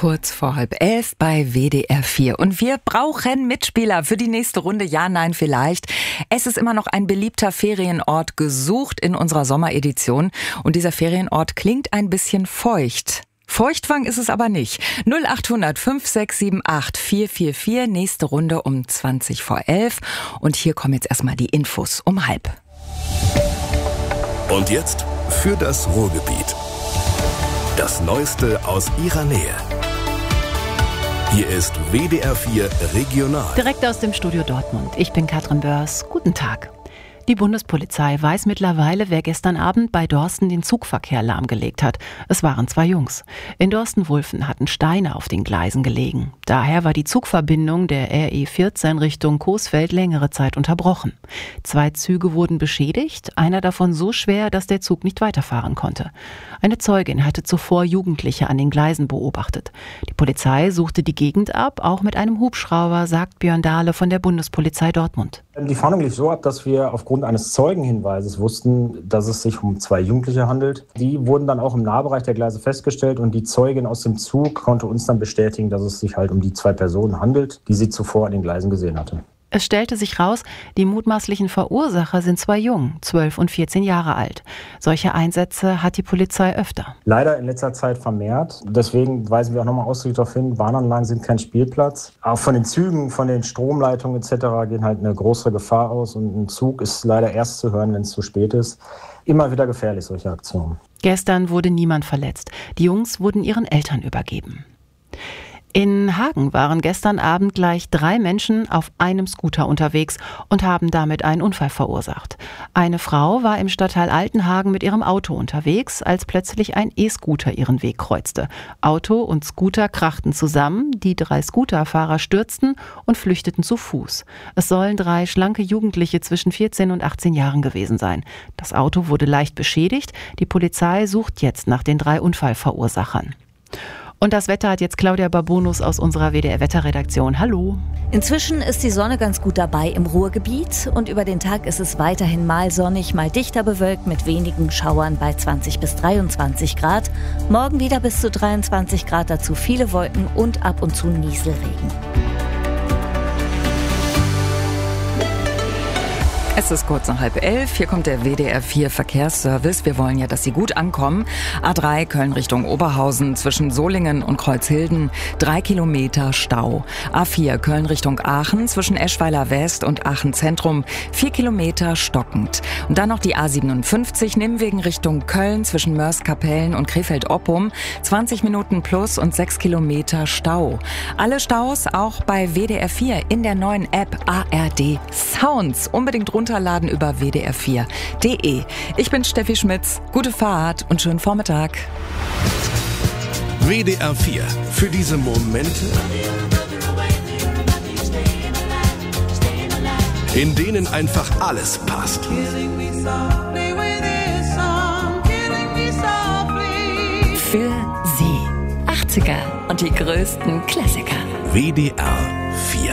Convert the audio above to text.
kurz vor 10:30 bei WDR 4. Und wir brauchen Mitspieler für die nächste Runde. Ja, nein, vielleicht. Es ist immer noch ein beliebter Ferienort gesucht in unserer Sommeredition. Und dieser Ferienort klingt ein bisschen feucht. Feuchtwang ist es aber nicht. 0800 5678 444. Nächste Runde um 20 vor 11. Und hier kommen jetzt erstmal die Infos um 12:30. Und jetzt für das Ruhrgebiet. Das Neueste aus ihrer Nähe. Hier ist WDR 4 Regional. Direkt aus dem Studio Dortmund. Ich bin Katrin Börs. Guten Tag. Die Bundespolizei weiß mittlerweile, wer gestern Abend bei Dorsten den Zugverkehr lahmgelegt hat. Es waren 2 Jungs. In Dorsten-Wulfen hatten Steine auf den Gleisen gelegen. Daher war die Zugverbindung der RE 14 Richtung Coesfeld längere Zeit unterbrochen. 2 Züge wurden beschädigt, einer davon so schwer, dass der Zug nicht weiterfahren konnte. Eine Zeugin hatte zuvor Jugendliche an den Gleisen beobachtet. Die Polizei suchte die Gegend ab, auch mit einem Hubschrauber, sagt Björn Dahle von der Bundespolizei Dortmund. Die Fahndung lief so ab, dass wir aufgrund eines Zeugenhinweises wussten, dass es sich um 2 Jugendliche handelt. Die wurden dann auch im Nahbereich der Gleise festgestellt und die Zeugin aus dem Zug konnte uns dann bestätigen, dass es sich halt um die 2 Personen handelt, die sie zuvor an den Gleisen gesehen hatte. Es stellte sich raus, die mutmaßlichen Verursacher sind 2 Jungen, 12 und 14 Jahre alt. Solche Einsätze hat die Polizei öfter. Leider in letzter Zeit vermehrt. Deswegen weisen wir auch nochmal ausdrücklich darauf hin, Warnanlagen sind kein Spielplatz. Auch von den Zügen, von den Stromleitungen etc. gehen halt eine größere Gefahr aus. Und ein Zug ist leider erst zu hören, wenn es zu spät ist. Immer wieder gefährlich, solche Aktionen. Gestern wurde niemand verletzt. Die Jungs wurden ihren Eltern übergeben. In Hagen waren gestern Abend gleich 3 Menschen auf einem Scooter unterwegs und haben damit einen Unfall verursacht. Eine Frau war im Stadtteil Altenhagen mit ihrem Auto unterwegs, als plötzlich ein E-Scooter ihren Weg kreuzte. Auto und Scooter krachten zusammen, die 3 Scooterfahrer stürzten und flüchteten zu Fuß. Es sollen 3 schlanke Jugendliche zwischen 14 und 18 Jahren gewesen sein. Das Auto wurde leicht beschädigt. Die Polizei sucht jetzt nach den 3 Unfallverursachern. Und das Wetter hat jetzt Claudia Babonus aus unserer WDR-Wetterredaktion. Hallo. Inzwischen ist die Sonne ganz gut dabei im Ruhrgebiet und über den Tag ist es weiterhin mal sonnig, mal dichter bewölkt mit wenigen Schauern bei 20 bis 23 Grad. Morgen wieder bis zu 23 Grad, dazu viele Wolken und ab und zu Nieselregen. Es ist kurz nach 10:30. Hier kommt der WDR 4 Verkehrsservice. Wir wollen ja, dass Sie gut ankommen. A3 Köln Richtung Oberhausen zwischen Solingen und Kreuzhilden 3 Kilometer Stau. A4 Köln Richtung Aachen zwischen Eschweiler West und Aachen Zentrum 4 Kilometer stockend. Und dann noch die A57 Nimwegen Richtung Köln zwischen Mörs-Kapellen und Krefeld-Oppum 20 Minuten plus und 6 Kilometer Stau. Alle Staus auch bei WDR 4 in der neuen App ARD Sounds. Unbedingt runterladen über wdr4.de. Ich bin Steffi Schmitz. Gute Fahrt und schönen Vormittag. WDR 4. Für diese Momente, in denen einfach alles passt. Für Sie 80er und die größten Klassiker. WDR